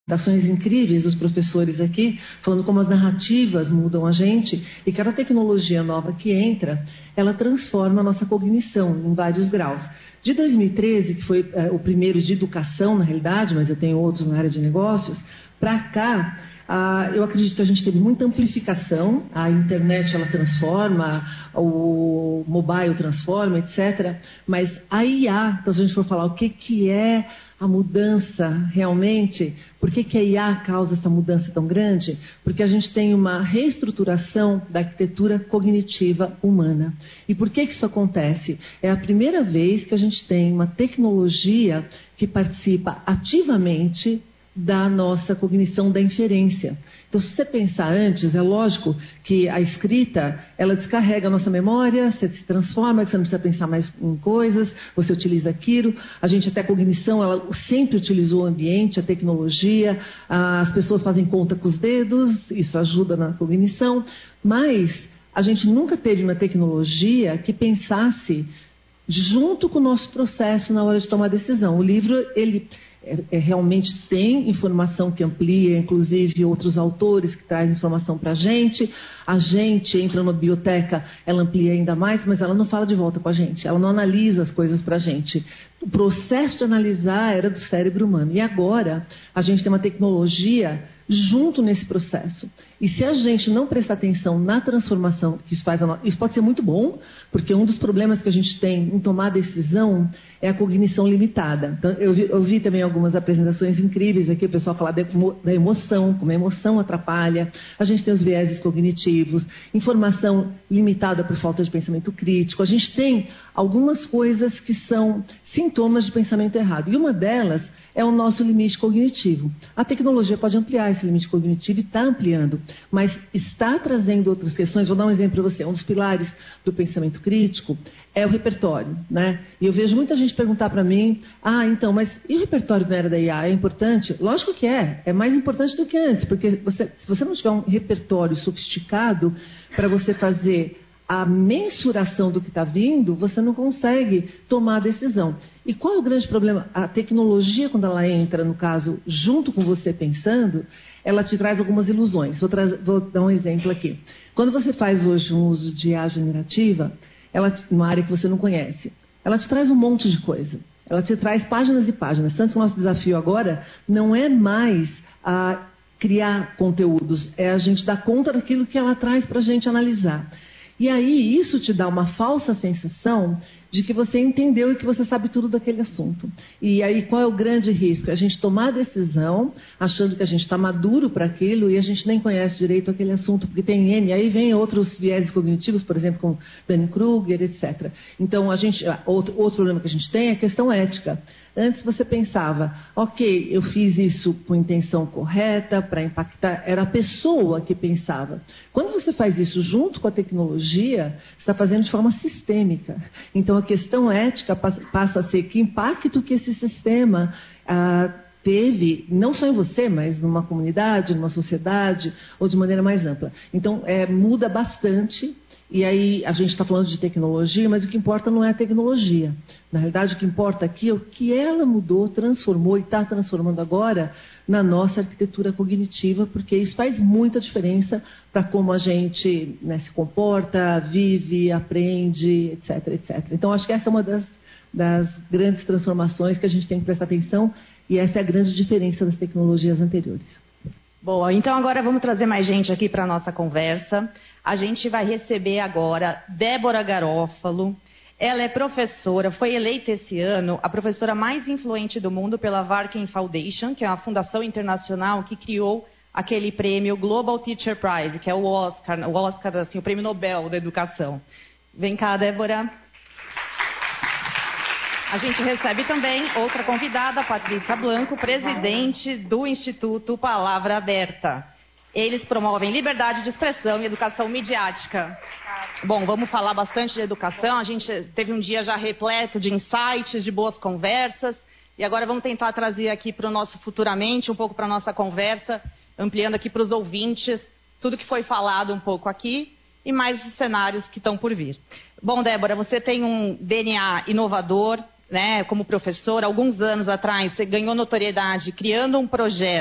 apresentações incríveis dos professores aqui, falando como as narrativas mudam a gente e cada tecnologia nova que entra, ela transforma a nossa cognição em vários graus. De 2013, que foi o primeiro de educação, na realidade, mas eu tenho outros na área de negócios, para cá, eu acredito que a gente teve muita amplificação, a internet ela transforma, o mobile transforma, etc. Mas a IA, então se a gente for falar o que é a mudança realmente, por que a IA causa essa mudança tão grande? Porque a gente tem uma reestruturação da arquitetura cognitiva humana. E por que isso acontece? É a primeira vez que a gente tem uma tecnologia que participa ativamente da nossa cognição da inferência. Então, se você pensar antes, é lógico que a escrita, ela descarrega a nossa memória, você se transforma, você não precisa pensar mais em coisas, você utiliza aquilo. A gente até a cognição, ela sempre utilizou o ambiente, a tecnologia, as pessoas fazem conta com os dedos, isso ajuda na cognição, mas a gente nunca teve uma tecnologia que pensasse junto com o nosso processo na hora de tomar decisão. O livro, ele realmente tem informação que amplia, inclusive outros autores que trazem informação para a gente entra numa biblioteca, ela amplia ainda mais, mas ela não fala de volta com a gente, ela não analisa as coisas para a gente. O processo de analisar era do cérebro humano, e agora a gente tem uma tecnologia junto nesse processo. E se a gente não prestar atenção na transformação que isso faz, isso pode ser muito bom, porque um dos problemas que a gente tem em tomar decisão é a cognição limitada. Então, eu vi também algumas apresentações incríveis aqui, o pessoal falar da emoção, como a emoção atrapalha, a gente tem os vieses cognitivos, informação limitada por falta de pensamento crítico, a gente tem algumas coisas que são sintomas de pensamento errado, e uma delas é o nosso limite cognitivo. A tecnologia pode ampliar esse limite cognitivo e está ampliando, mas está trazendo outras questões. Vou dar um exemplo para você. Um dos pilares do pensamento crítico é o repertório, né? E eu vejo muita gente perguntar para mim, então, mas e o repertório na era da IA é importante? Lógico que é mais importante do que antes, porque se você não tiver um repertório sofisticado para você fazer a mensuração do que está vindo, você não consegue tomar a decisão. E qual é o grande problema? A tecnologia, quando ela entra, no caso, junto com você pensando, ela te traz algumas ilusões. Vou dar um exemplo aqui. Quando você faz hoje um uso de IA generativa, numa área que você não conhece, ela te traz um monte de coisa. Ela te traz páginas e páginas. Tanto que o nosso desafio agora não é mais criar conteúdos, é a gente dar conta daquilo que ela traz para a gente analisar. E aí isso te dá uma falsa sensação de que você entendeu e que você sabe tudo daquele assunto. E aí qual é o grande risco? A gente tomar a decisão achando que a gente está maduro para aquilo e a gente nem conhece direito aquele assunto, porque tem N, aí vem outros vieses cognitivos, por exemplo, com Dunning-Kruger, etc. Então, outro problema que a gente tem é a questão ética. Antes você pensava, ok, eu fiz isso com intenção correta, para impactar, era a pessoa que pensava. Quando você faz isso junto com a tecnologia, você está fazendo de forma sistêmica. Então a questão ética passa a ser que impacto que esse sistema teve, não só em você, mas numa comunidade, numa sociedade, ou de maneira mais ampla. Então muda bastante. E aí a gente está falando de tecnologia, mas o que importa não é a tecnologia. Na realidade, o que importa aqui é o que ela mudou, transformou e está transformando agora na nossa arquitetura cognitiva, porque isso faz muita diferença para como a gente se comporta, vive, aprende, etc, etc. Então, acho que essa é uma das grandes transformações que a gente tem que prestar atenção, e essa é a grande diferença das tecnologias anteriores. Boa, então agora vamos trazer mais gente aqui para a nossa conversa. A gente vai receber agora Débora Garófalo. Ela é professora, foi eleita esse ano a professora mais influente do mundo pela Varken Foundation, que é uma fundação internacional que criou aquele prêmio Global Teacher Prize, que é o Oscar, assim, o prêmio Nobel da educação. Vem cá, Débora. A gente recebe também outra convidada, Patrícia Blanco, presidente do Instituto Palavra Aberta. Eles promovem liberdade de expressão e educação midiática. Bom, vamos falar bastante de educação. A gente teve um dia já repleto de insights, de boas conversas. E agora vamos tentar trazer aqui para o nosso Futuramente, um pouco para a nossa conversa, ampliando aqui para os ouvintes, tudo que foi falado um pouco aqui e mais os cenários que estão por vir. Bom, Débora, você tem um DNA inovador, né, como professora. Alguns anos atrás, você ganhou notoriedade criando um projeto